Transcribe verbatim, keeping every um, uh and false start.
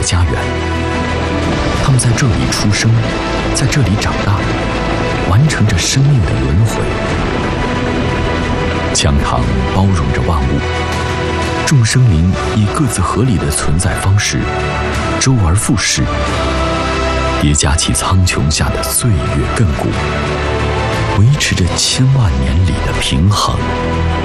家园。他们在这里出生，在这里长大，完成着生命的轮回。墙堂包容着万物，众生灵以各自合理的存在方式，周而复始，叠加起苍穹下的岁月亘古，维持着千万年里的平衡。